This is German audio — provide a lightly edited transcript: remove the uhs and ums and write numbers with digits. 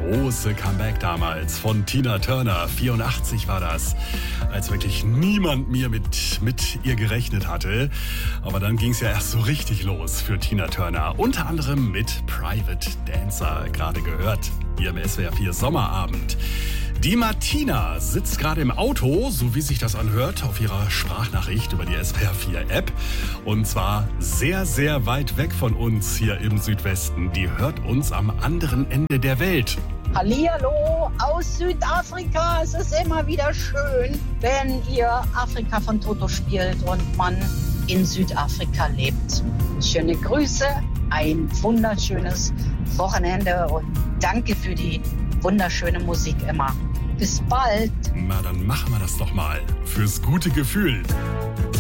große Comeback damals von Tina Turner. 84 war das, als wirklich niemand mehr mit ihr gerechnet hatte. Aber dann ging es ja erst so richtig los für Tina Turner. Unter anderem mit Private Dancer, gerade gehört, hier im SWR 4 Sommerabend. Die Martina sitzt gerade im Auto, so wie sich das anhört, auf ihrer Sprachnachricht über die SWR 4 App. Und zwar sehr, sehr weit weg von uns hier im Südwesten. Die hört uns am anderen Ende der Welt. Hallihallo aus Südafrika. Es ist immer wieder schön, wenn ihr Afrika von Toto spielt und man in Südafrika lebt. Schöne Grüße, ein wunderschönes Wochenende und danke für die wunderschöne Musik immer. Bis bald. Na, dann machen wir das doch mal. Fürs gute Gefühl.